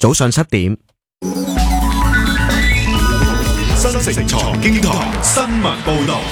早上7點。 新城財經台新聞報道。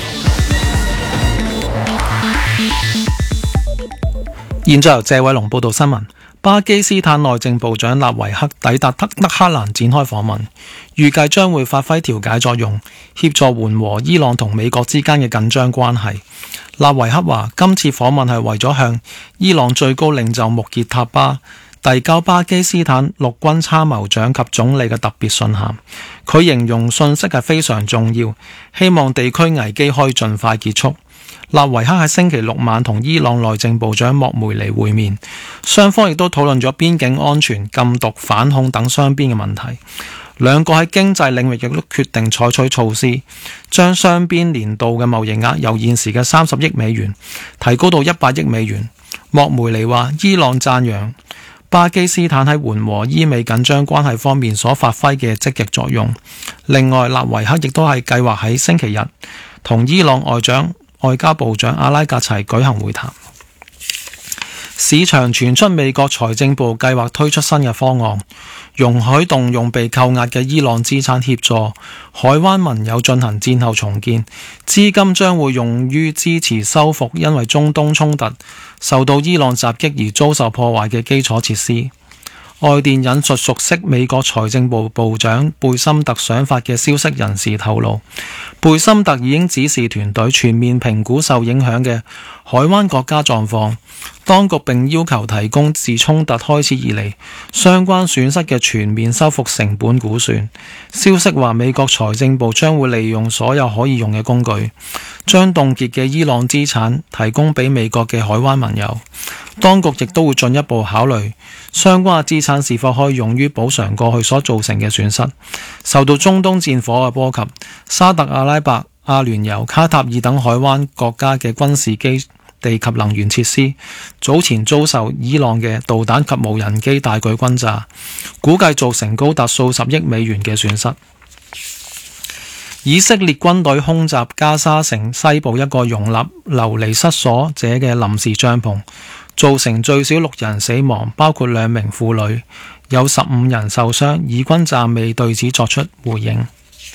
現在由謝偉龍報道新聞。巴基斯坦內政部長納維克抵達德黑蘭展開訪問，預計將會發揮調解作用，協助緩和伊朗同美國之間嘅緊張關係。納維克話，今次訪問係為咗向伊朗最高領袖穆傑塔巴遞交巴基斯坦陸軍參謀長及總理嘅特別信函。佢形容信息係非常重要，希望地區危機可以盡快結束。納維克喺星期六晚同伊朗內政部長莫梅尼會面，雙方亦都討論咗邊境安全、禁毒、反恐等雙邊嘅問題。兩個喺經濟領域亦都決定採取措施，將雙邊年度嘅貿易額由現時嘅30億美元提高到100億美元。莫梅尼話，伊朗讚揚巴基斯坦喺緩和伊美緊張關係方面所發揮嘅積極作用。另外，納維克亦都係計劃喺星期日同伊朗外交部長阿拉格齊舉行會談。市場傳出美國財政部計劃推出新嘅方案，容許動用被扣押嘅伊朗資產協助海灣盟友進行戰後重建，資金將會用於支持修復因為中東衝突受到伊朗襲擊而遭受破壞嘅基礎設施。外電引述熟悉美國財政部部長貝森特想法嘅消息人士透露，貝森特已經指示團隊全面評估受影響嘅海灣國家狀況，當局並要求提供自衝突開始以嚟相關損失嘅全面修復成本估算。消息話，美國財政部將會利用所有可以用嘅工具，將凍結嘅伊朗資產提供俾美國嘅海灣盟友。當局亦都會進一步考慮相關嘅資產是否可以用於補償過去所造成嘅損失。受到中東戰火嘅波及，沙特阿拉伯、阿聯酋、卡塔爾等海灣國家嘅軍事基地及能源設施早前遭受伊朗嘅導彈及無人機大舉轟炸，估計造成高達數十億美元嘅損失。以色列軍隊空襲加沙城西部一個容納流離失所者嘅臨時帳篷，造成最少6人死亡，包括2名婦女，有15人受傷。以軍暫未對此作出回應。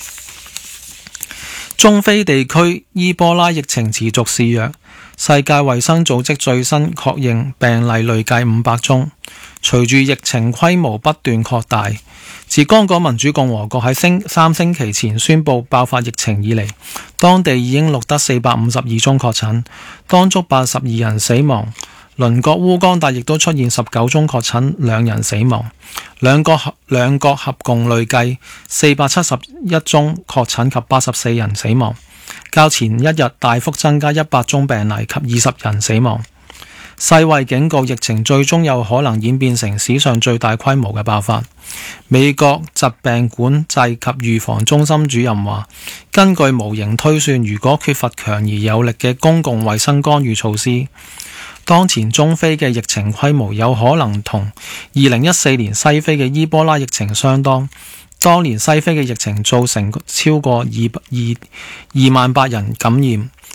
中非地區伊波拉疫情持續肆虐，世界衛生組織最新確認病例累計500宗。隨住疫情規模不斷擴大，自剛果民主共和國喺3星期前宣布爆發疫情以嚟，當地已經錄得452宗確診，當中82人死亡。鄰國烏干達亦都出現19宗確診，2人死亡。兩國合共累計471宗確診及84人死亡，較前一日大幅增加100宗病例及20人死亡。世衛警告疫情最終有可能演變成史上最大規模嘅爆發。美國疾病管制及預防中心主任話，根據模型推算，如果缺乏強而有力嘅公共衛生干預措施，當前中非嘅疫情規模有可能同2014年西非嘅伊波拉疫情相當。當年西非嘅疫情造成超過2萬8人感染，